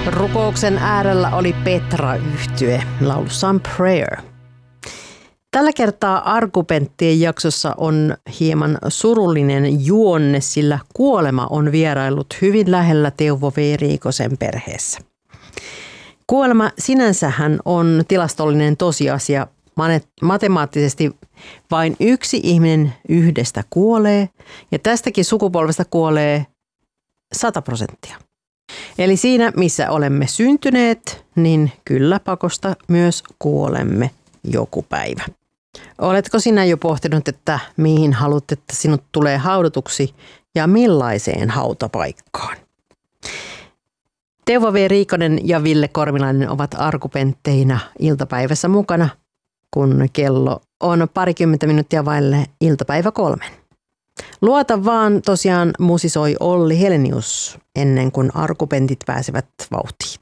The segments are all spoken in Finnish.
Rukouksen äärellä oli Petra-yhtye laulussaan Prayer. Tällä kertaa Argumenttien jaksossa on hieman surullinen juonne, sillä kuolema on vieraillut hyvin lähellä Teuvo V. Riikosen perheessä. Kuolema sinänsähän on tilastollinen tosiasia. Matemaattisesti vain yksi ihminen yhdestä kuolee ja tästäkin sukupolvesta kuolee 100%. Eli siinä, missä olemme syntyneet, niin kyllä pakosta myös kuolemme joku päivä. Oletko sinä jo pohtinut, että mihin haluat, että sinut tulee haudatuksi ja millaiseen hautapaikkaan? Teuvo V. Riikonen ja Ville Korvilainen ovat Argumentteina iltapäivässä mukana, kun kello on parikymmentä minuuttia vaille iltapäivä 3. Luota vaan, tosiaan musisoi Olli Helenius ennen kuin Argumentit pääsevät vauhtiin.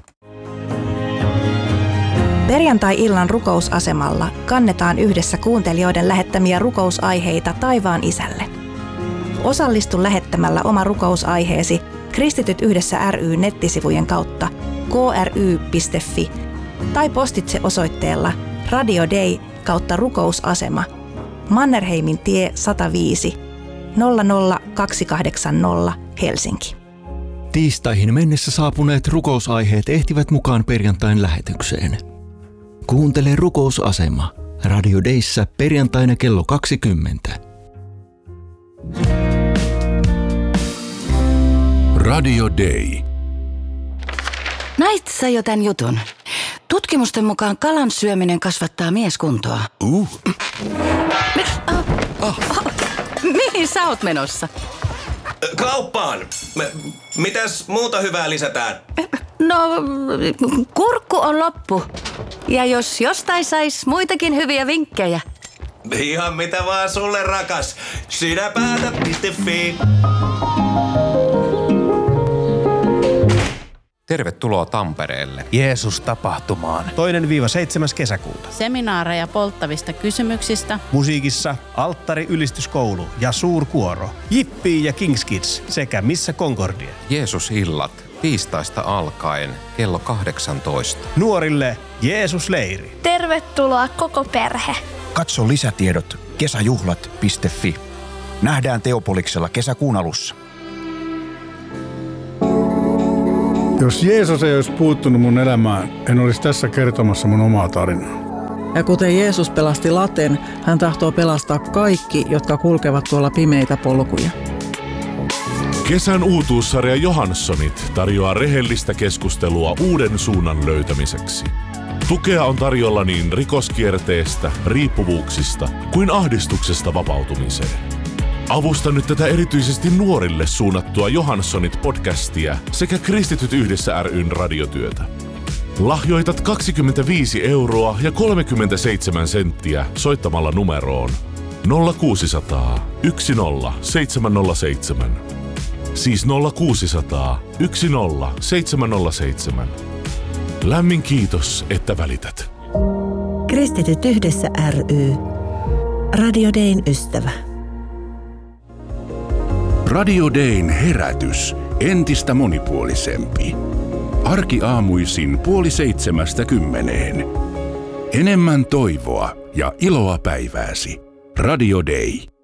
Perjantai-illan rukousasemalla kannetaan yhdessä kuuntelijoiden lähettämiä rukousaiheita taivaan Isälle. Osallistu lähettämällä oma rukousaiheesi Kristityt yhdessä ry nettisivujen kautta kry.fi tai postitse osoitteella Radio Day /rukousasema Mannerheimin tie 105 00280 Helsinki. Tiistaihin mennessä saapuneet rukousaiheet ehtivät mukaan perjantain lähetykseen. Kuuntele rukousasema Radio Dayssä perjantaina kello 20. Radio Day. Näit sä jo tän jutun? Tutkimusten mukaan kalan syöminen kasvattaa mieskuntoa. Mihin sä oot menossa? Kauppaan! Mitäs muuta hyvää lisätään? No, kurkku on loppu. Ja jos jostain sais muitakin hyviä vinkkejä. Ihan mitä vaan sulle, rakas. Sinä päätät.fi. Tervetuloa Tampereelle. Jeesus-tapahtumaan. 2-7. kesäkuuta. Seminaareja polttavista kysymyksistä. Musiikissa Alttari-ylistyskoulu ja suurkuoro. Jippii ja Kings Kids sekä Missä Concordia. Jeesus-illat tiistaista alkaen kello 18. Nuorille Jeesus-leiri. Tervetuloa koko perhe. Katso lisätiedot kesäjuhlat.fi. Nähdään Teopoliksella kesäkuun alussa. Jos Jeesus ei olisi puuttunut mun elämään, en olisi tässä kertomassa mun omaa tarinaa. Ja kuten Jeesus pelasti laten, hän tahtoo pelastaa kaikki, jotka kulkevat tuolla pimeitä polkuja. Kesän uutuussarja Johanssonit tarjoaa rehellistä keskustelua uuden suunnan löytämiseksi. Tukea on tarjolla niin rikoskierteestä, riippuvuuksista kuin ahdistuksesta vapautumiseen. Avusta nyt tätä erityisesti nuorille suunnattua Johanssonit-podcastia sekä Kristityt yhdessä ry:n radiotyötä. Lahjoitat 25 € ja 37 senttiä soittamalla numeroon 0600 10 707. Siis 0600 10 707. Lämmin kiitos, että välität. Kristityt yhdessä ry. Radio Dayn ystävä. Radio Dayn herätys entistä monipuolisempi. Arkiaamuisin 6:30. Enemmän toivoa ja iloa päivääsi. Radio Day.